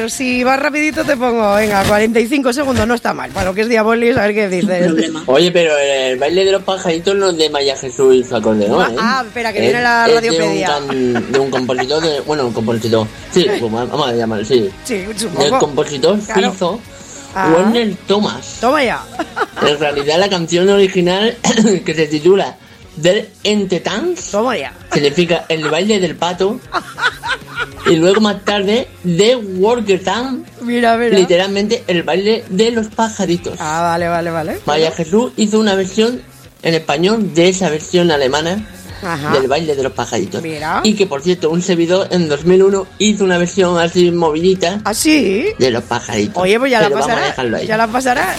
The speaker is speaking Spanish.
ver, si vas rapidito te pongo, venga, 45 segundos, no está mal. Para lo que es Diabolis, a ver qué dices. Oye, pero el baile de los pajaritos no es de María Jesús y su acordeón, ¿eh? Espera, que viene la radiopedia. De un compositor un compositor. Sí, pues vamos a llamarlo, sí. Sí, supongo. El compositor suizo Werner Thomas. Toma ya. En realidad la canción original que se titula Der Ententanz significa el baile del pato. Y luego más tarde The Workertan, literalmente el baile de los pajaritos. Vale. María Jesús hizo una versión en español de esa versión alemana del baile de los pajaritos. Mira. Y que por cierto un servidor en 2001 hizo una versión así movidita de los pajaritos. Oye, pues ya pero la pasará. Vamos a dejarlo ahí. Ya la pasará.